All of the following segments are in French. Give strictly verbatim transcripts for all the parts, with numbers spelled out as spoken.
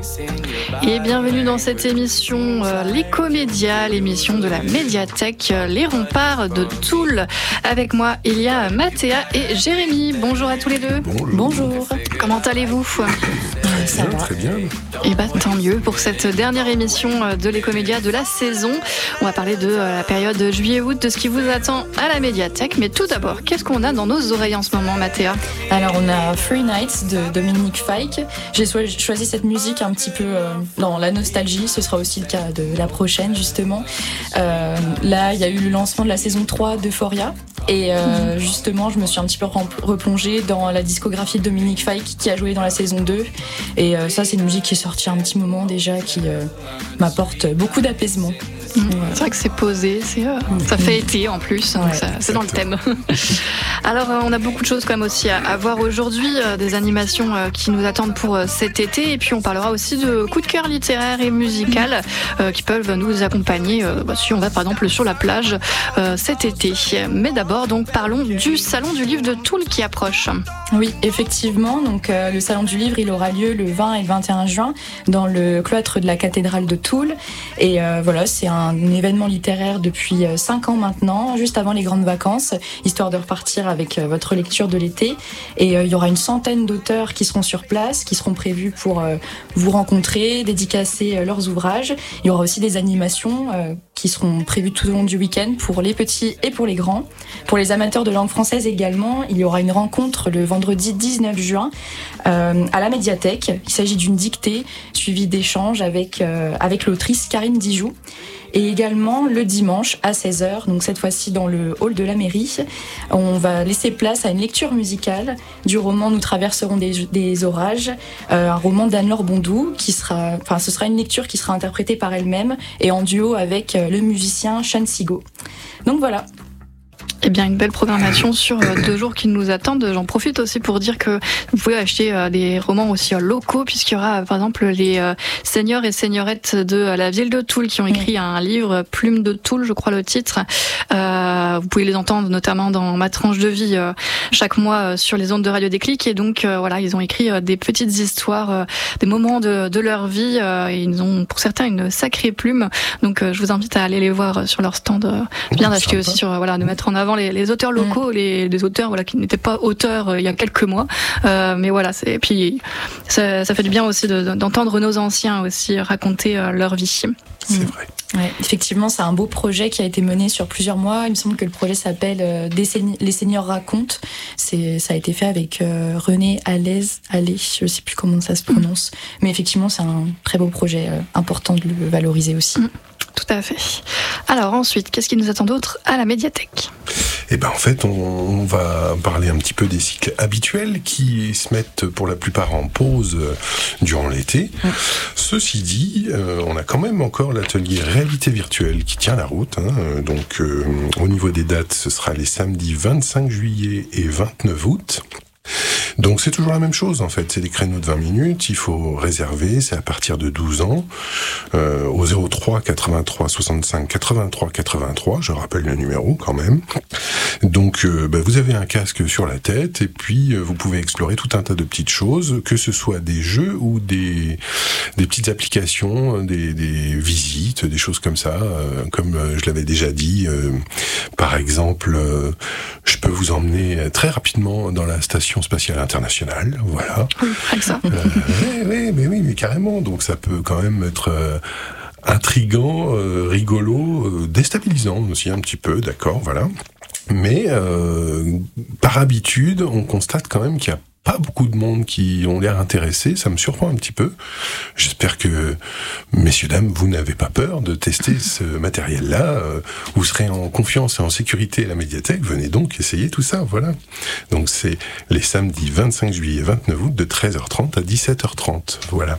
Et bienvenue dans cette émission euh, Les Comédias, l'émission de la médiathèque euh, Les Remparts de Toul. Avec moi, il y a Mathéa et Jérémy. Bonjour à tous les deux. Bonjour. Bonjour. Comment allez-vous ? Très Ça bien, va. très bien. Et bah tant mieux pour cette dernière émission de Les Comédias de la saison. On va parler de la période juillet-août, de ce qui vous attend à la médiathèque. Mais tout d'abord, qu'est-ce qu'on a dans nos oreilles en ce moment, Mathéa ? Alors on a Free Nights de Dominique Fike. J'ai choisi cette musique un petit peu euh, dans la nostalgie. Ce sera aussi le cas de la prochaine justement. Euh, là il y a eu le lancement de la saison trois d'Euphoria. Et euh, justement, je me suis un petit peu replongée dans la discographie de Dominique Fike qui a joué dans la saison deux. Et euh, ça, c'est une musique qui est sortie un petit moment déjà, qui euh, m'apporte beaucoup d'apaisement. Mmh. C'est vrai que c'est posé, c'est, euh, ça fait été en plus, donc ouais, ça, c'est dans le thème. Alors euh, on a beaucoup de choses quand même aussi à, à voir aujourd'hui, euh, des animations euh, qui nous attendent pour euh, cet été, et puis on parlera aussi de coups de cœur littéraires et musical euh, qui peuvent nous accompagner euh, bah, si on va par exemple sur la plage euh, cet été. Mais d'abord donc parlons du Salon du Livre de Toul qui approche. Oui, effectivement, donc euh, le Salon du Livre il aura lieu le vingt et le vingt et un juin dans le cloître de la cathédrale de Toul, et euh, voilà, c'est un un événement littéraire depuis cinq ans maintenant, juste avant les grandes vacances, histoire de repartir avec votre lecture de l'été. Et euh, il y aura une centaine d'auteurs qui seront sur place, qui seront prévus pour euh, vous rencontrer, dédicacer euh, leurs ouvrages. Il y aura aussi des animations euh, qui seront prévues tout au long du week-end pour les petits et pour les grands. Pour les amateurs de langue française également, il y aura une rencontre le vendredi dix-neuf juin euh, à la médiathèque. Il s'agit d'une dictée suivie d'échanges avec, euh, avec l'autrice Karine Dijoux. Et également le dimanche à seize heures, donc cette fois-ci dans le hall de la mairie, on va laisser place à une lecture musicale du roman Nous traverserons des, des orages, euh, un roman d'Anne-Laure Bondou, qui sera, enfin ce sera une lecture qui sera interprétée par elle-même et en duo avec le musicien Sean Sigo. Donc voilà. Eh bien, une belle programmation sur euh, deux jours qui nous attendent. J'en profite aussi pour dire que vous pouvez acheter euh, des romans aussi euh, locaux, puisqu'il y aura, euh, par exemple, les euh, seigneurs et seigneurittes de euh, la ville de Toul qui ont écrit un livre, Plume de Toul, je crois le titre. Euh, vous pouvez les entendre notamment dans Ma tranche de vie euh, chaque mois euh, sur les ondes de Radio Déclic. Et donc, euh, voilà, ils ont écrit euh, des petites histoires, euh, des moments de, de leur vie. Euh, et ils ont, pour certains, une sacrée plume. Donc, euh, je vous invite à aller les voir sur leur stand. Euh, bien d'acheter aussi sur, euh, voilà, de mettre en avant les, les auteurs locaux, mmh. les, les auteurs voilà qui n'étaient pas auteurs euh, il y a quelques mois, euh, mais voilà, c'est et puis ça, ça fait du bien aussi de, d'entendre nos anciens aussi raconter euh, leur vie. C'est mmh. vrai. Ouais, effectivement, c'est un beau projet qui a été mené sur plusieurs mois. Il me semble que le projet s'appelle euh, Des Seign- Les Seigneurs racontent. C'est, ça a été fait avec euh, René Alaise, Allais, je ne sais plus comment ça se prononce, mmh. mais effectivement, c'est un très beau projet, euh, important de le valoriser aussi. Mmh. Tout à fait. Alors ensuite, qu'est-ce qui nous attend d'autre à la médiathèque ? Eh ben en fait, on, on va parler un petit peu des cycles habituels qui se mettent pour la plupart en pause euh, durant l'été. Mmh. Ceci dit, euh, on a quand même encore l'atelier réalité virtuelle qui tient la route. Hein. Donc euh, au niveau des dates, ce sera les samedis vingt-cinq juillet et vingt-neuf août. Donc c'est toujours la même chose en fait, c'est des créneaux de vingt minutes, il faut réserver, c'est à partir de douze ans, euh, au zéro trois quatre-vingt-trois soixante-cinq quatre-vingt-trois quatre-vingt-trois, je rappelle le numéro quand même. Donc euh, bah, vous avez un casque sur la tête et puis euh, vous pouvez explorer tout un tas de petites choses, que ce soit des jeux ou des, des petites applications, des, des visites, des choses comme ça, euh, comme euh, je l'avais déjà dit, euh, par exemple, euh, je peux vous emmener très rapidement dans la station spatiale internationale, voilà. Oui, avec ça. Euh, oui, oui, mais oui, mais carrément. Donc ça peut quand même être euh, intriguant, euh, rigolo, euh, déstabilisant aussi un petit peu, d'accord, voilà. Mais euh, par habitude, on constate quand même qu'il y a pas beaucoup de monde qui ont l'air intéressés, ça me surprend un petit peu. J'espère que, messieurs, dames, vous n'avez pas peur de tester ce matériel-là. Euh, vous serez en confiance et en sécurité à la médiathèque. Venez donc essayer tout ça, voilà. Donc c'est les samedis vingt-cinq juillet et vingt-neuf août de treize heures trente à dix-sept heures trente, voilà.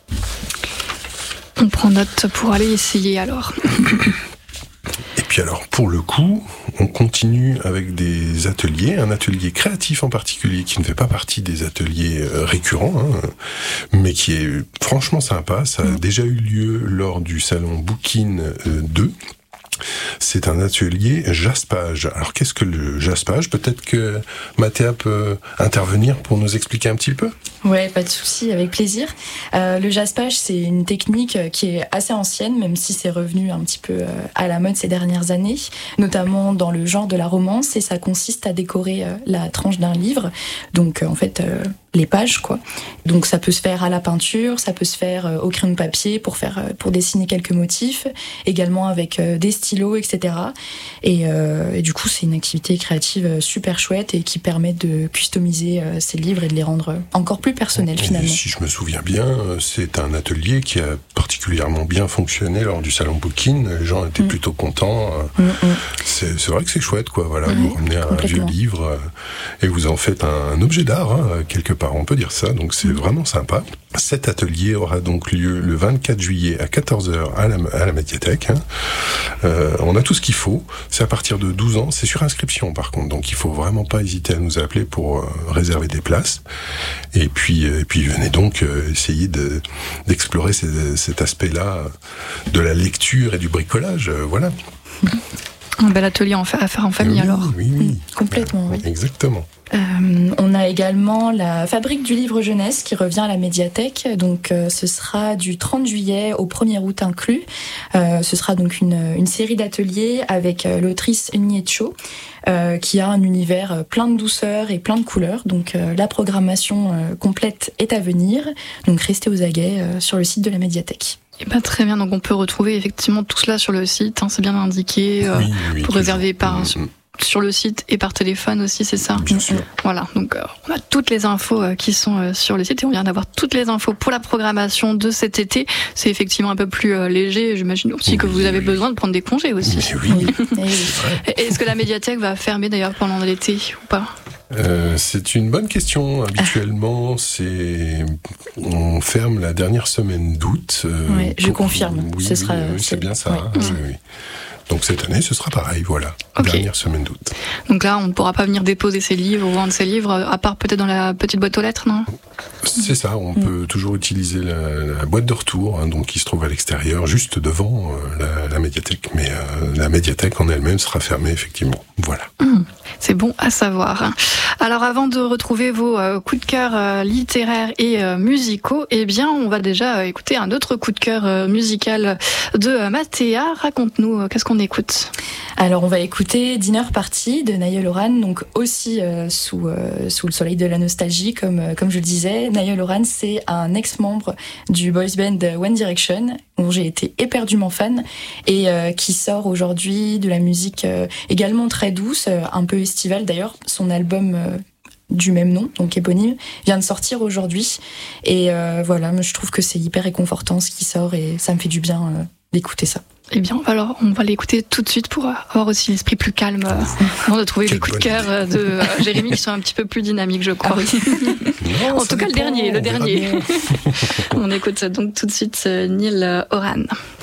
On prend note pour aller essayer alors. Et puis alors, pour le coup, on continue avec des ateliers, un atelier créatif en particulier qui ne fait pas partie des ateliers récurrents, hein, mais qui est franchement sympa. Ça a déjà eu lieu lors du salon Bookin deux. C'est un atelier jaspage. Alors qu'est-ce que le jaspage ? Peut-être que Mathéa peut intervenir pour nous expliquer un petit peu ? Ouais, pas de souci, avec plaisir. Euh, le jaspage, c'est une technique qui est assez ancienne, même si c'est revenu un petit peu à la mode ces dernières années, notamment dans le genre de la romance, et ça consiste à décorer la tranche d'un livre. Donc en fait, euh, les pages, quoi. Donc ça peut se faire à la peinture, ça peut se faire au crayon de papier pour faire, pour dessiner quelques motifs, également avec des stylos, et cetera. Et, euh, et du coup, c'est une activité créative super chouette et qui permet de customiser ces livres et de les rendre encore plus personnels, finalement. Et si je me souviens bien, c'est un atelier qui a particulièrement bien fonctionné lors du salon Bookin. Les gens étaient mmh. plutôt contents. Mmh, mmh. C'est, c'est vrai que c'est chouette, quoi. Voilà, ouais, vous ramenez un vieux livre et vous en faites un, un objet d'art, hein, quelque part. On peut dire ça, donc c'est mmh. vraiment sympa. Cet atelier aura donc lieu le vingt-quatre juillet à quatorze heures à la, à la médiathèque. Hein. Euh, on a tout ce qu'il faut. C'est à partir de douze ans. C'est sur inscription, par contre. Donc, il faut vraiment pas hésiter à nous appeler pour euh, réserver des places. Et puis, et puis venez donc euh, essayer de, d'explorer ces, cet aspect-là de la lecture et du bricolage. Euh, voilà. Un bel atelier à faire en famille, oui, alors. Oui, oui. Mmh, complètement, oui. Exactement. Euh, on a également la Fabrique du livre jeunesse qui revient à la médiathèque. Donc, euh, ce sera du trente juillet au premier août inclus. Euh, ce sera donc une, une série d'ateliers avec euh, l'autrice Nietzsche, euh, qui a un univers plein de douceur et plein de couleurs. Donc, euh, la programmation euh, complète est à venir. Donc, restez aux aguets euh, sur le site de la médiathèque. Eh ben, très bien, donc on peut retrouver effectivement tout cela sur le site, hein, c'est bien indiqué, euh, oui, oui, pour réserver par, mmh. sur le site et par téléphone aussi, c'est ça ? Bien sûr. Voilà, donc euh, on a toutes les infos euh, qui sont euh, sur le site et on vient d'avoir toutes les infos pour la programmation de cet été. C'est effectivement un peu plus euh, léger, j'imagine aussi oui, que vous avez oui. besoin de prendre des congés aussi. Mais oui. Est-ce que la médiathèque va fermer d'ailleurs pendant l'été ou pas ? Euh, c'est une bonne question. Habituellement, c'est on ferme la dernière semaine d'août. Euh, oui, je confirme. Oui, ce sera. Oui, oui, c'est bien ça. Oui. Hein, oui, oui. Donc cette année, ce sera pareil, voilà. Okay. Dernière semaine d'août. Donc là, on ne pourra pas venir déposer ses livres ou vendre ses livres, à part peut-être dans la petite boîte aux lettres, non ? C'est ça, on mmh. peut toujours utiliser la, la boîte de retour, hein, donc qui se trouve à l'extérieur, juste devant euh, la, la médiathèque. Mais euh, la médiathèque en elle-même sera fermée, effectivement. Voilà. Mmh. C'est bon à savoir. Alors avant de retrouver vos euh, coups de cœur euh, littéraires et euh, musicaux, eh bien on va déjà euh, écouter un autre coup de cœur euh, musical de euh, Mathéa. Raconte-nous, euh, qu'est-ce qu'on écoute ? Alors on va écouter Dinner Party de Niall Horan, donc aussi euh, sous euh, sous le soleil de la nostalgie, comme euh, comme je le disais. Niall Horan, c'est un ex-membre du boys band One Direction, dont j'ai été éperdument fan, et euh, qui sort aujourd'hui de la musique euh, également très douce, euh, un peu estivale d'ailleurs. Son album euh, du même nom, donc éponyme, vient de sortir aujourd'hui. Et euh, voilà, je trouve que c'est hyper réconfortant ce qui sort et ça me fait du bien euh, d'écouter ça. Eh bien, alors, on va l'écouter tout de suite pour avoir aussi l'esprit plus calme, euh, avant de trouver les coups de cœur euh, de euh, Jérémy qui sont un petit peu plus dynamiques, je crois. Ah oui. Non, en tout cas, dépend, le dernier, le dernier. On écoute donc tout de suite euh, Niall Horan.